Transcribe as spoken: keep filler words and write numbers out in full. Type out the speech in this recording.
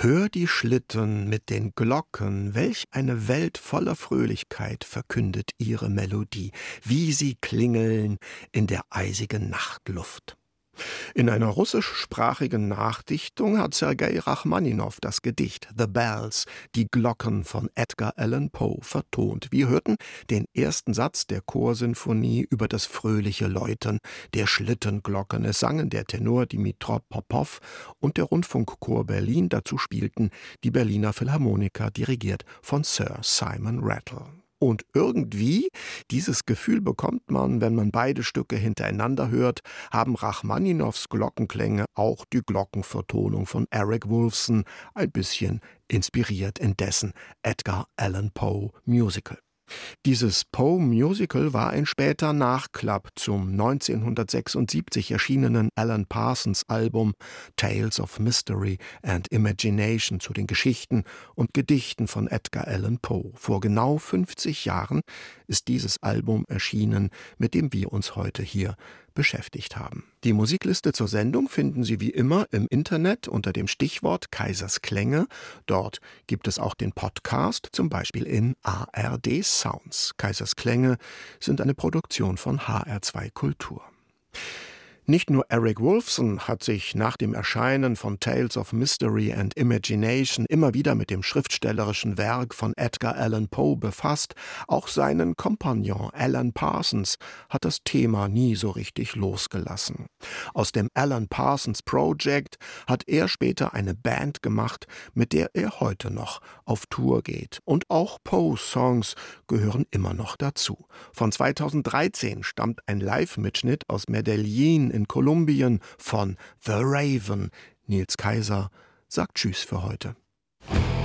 Hör die Schlitten mit den Glocken, welch eine Welt voller Fröhlichkeit verkündet ihre Melodie, wie sie klingeln in der eisigen Nachtluft. In einer russischsprachigen Nachdichtung hat Sergei Rachmaninow das Gedicht The Bells, die Glocken von Edgar Allan Poe, vertont. Wir hörten den ersten Satz der Chorsinfonie über das fröhliche Läuten der Schlittenglocken. Es sangen der Tenor Dimitrij Popow und der Rundfunkchor Berlin. Dazu spielten die Berliner Philharmoniker, dirigiert von Sir Simon Rattle. Und irgendwie, dieses Gefühl bekommt man, wenn man beide Stücke hintereinander hört, haben Rachmaninows Glockenklänge auch die Glockenvertonung von Eric Woolfson ein bisschen inspiriert in dessen Edgar Allan Poe Musical. Dieses Poe-Musical war ein später Nachklapp zum neunzehnhundertsechsundsiebzig erschienenen Alan Parsons-Album Tales of Mystery and Imagination zu den Geschichten und Gedichten von Edgar Allan Poe. Vor genau fünfzig Jahren ist dieses Album erschienen, mit dem wir uns heute hier beschäftigt haben. Die Musikliste zur Sendung finden Sie wie immer im Internet unter dem Stichwort Kaisers Klänge. Dort gibt es auch den Podcast, zum Beispiel in A R D Sounds. Kaisers Klänge sind eine Produktion von H R zwei Kultur. Nicht nur Eric Woolfson hat sich nach dem Erscheinen von Tales of Mystery and Imagination immer wieder mit dem schriftstellerischen Werk von Edgar Allan Poe befasst, auch seinen Kompagnon Alan Parsons hat das Thema nie so richtig losgelassen. Aus dem Alan Parsons Project hat er später eine Band gemacht, mit der er heute noch auf Tour geht. Und auch Poe-Songs gehören immer noch dazu. Von zweitausenddreizehn stammt ein Live-Mitschnitt aus Medellin in Kolumbien von The Raven. Nils Kaiser sagt Tschüss für heute.